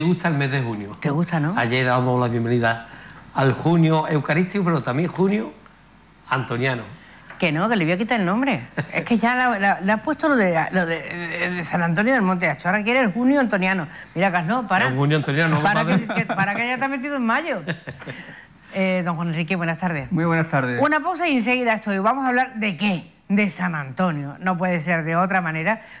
Me gusta el mes de junio. ¿Te gusta, no? Ayer dábamos la bienvenida al junio eucarístico, pero también junio antoniano. Que no, que le voy a quitar el nombre. Es que ya le has puesto lo de San Antonio del Monte Acho. Ahora quiere el junio antoniano. Mira, Carlos, para. El junio antoniano. Para que ya te has metido en mayo. Don Juan Enrique, buenas tardes. Muy buenas tardes. Una pausa y enseguida estoy. Vamos a hablar de qué. De San Antonio. No puede ser de otra manera.